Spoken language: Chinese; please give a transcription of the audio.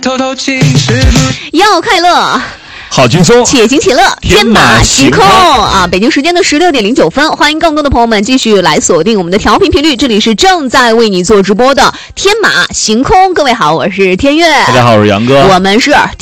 要快乐好轻松， 且行且乐，天马行空啊！北京时间的16:09，欢迎更多的朋友们继续来锁定我们的调频频率，这里是正在为你做直播的天马行空。各位好，我是天悦， 大家好，我是杨哥， 我们是